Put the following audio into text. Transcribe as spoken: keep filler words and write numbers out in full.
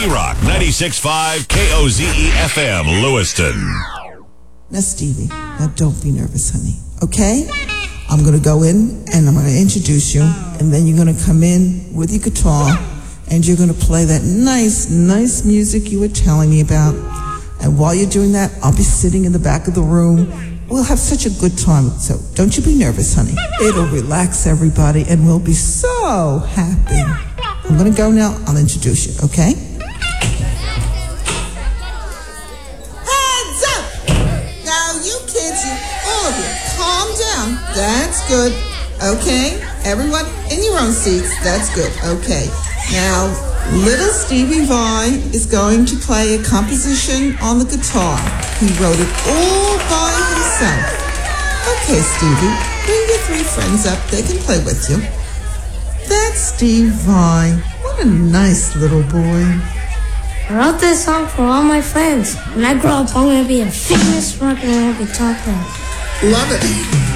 Z-Rock ninety-six point five K O Z E F M, Lewiston. Now, Stevie, now don't be nervous, honey, okay? I'm going to go in and I'm going to introduce you, and then you're going to come in with your guitar and you're going to play that nice, nice music you were telling me about. And while you're doing that, I'll be sitting in the back of the room. We'll have such a good time. So don't you be nervous, honey. It'll relax everybody and we'll be so happy. I'm going to go now. I'll introduce you, okay? Heads up! Now, you kids, you, all of you, calm down. That's good. Okay? Everyone in your own seats. That's good. Okay. Now, little Stevie Vai is going to play a composition on the guitar. He wrote it all by himself. Okay, Stevie, bring your three friends up. They can play with you. That's Steve Vai. What a nice little boy. I wrote this song for all my friends. When I grow up, I'm going to be a famous rock and roll guitar player. Love it.